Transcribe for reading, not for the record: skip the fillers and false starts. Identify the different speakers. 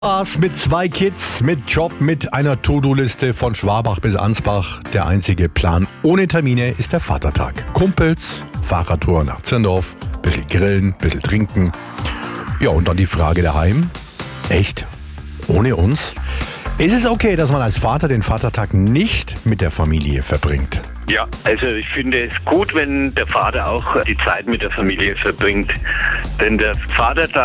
Speaker 1: Spaß mit 2 Kids, mit Job, mit einer To-Do-Liste von Schwabach bis Ansbach. Der einzige Plan ohne Termine ist der Vatertag. Kumpels, Fahrradtour nach Zirndorf, bisschen grillen, bisschen trinken. Ja, und dann die Frage daheim. Echt? Ohne uns? Ist es okay, dass man als Vater den Vatertag nicht mit der Familie verbringt?
Speaker 2: Ja, also ich finde es gut, wenn der Vater auch die Zeit mit der Familie verbringt. Denn der Vatertag